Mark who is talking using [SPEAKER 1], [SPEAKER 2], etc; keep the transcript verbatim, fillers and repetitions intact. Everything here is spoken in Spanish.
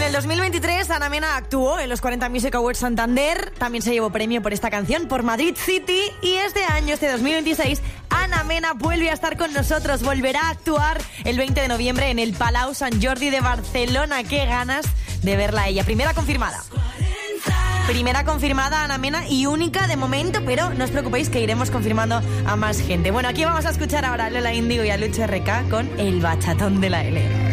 [SPEAKER 1] el dos mil veintitrés Ana Mena actuó en los cuarenta Music Awards Santander. También se llevó premio por esta canción por Madrid City. Y este año, este dos mil veintiséis, Ana Mena vuelve a estar con nosotros. Volverá a actuar el veinte de noviembre en el Palau Sant Jordi de Barcelona. Qué ganas de verla a ella. Primera confirmada. Primera confirmada, Ana Mena, y única de momento, pero no os preocupéis que iremos confirmando a más gente. Bueno, aquí vamos a escuchar ahora a Lola Índigo y a Lucho R K con El Bachatón de la L.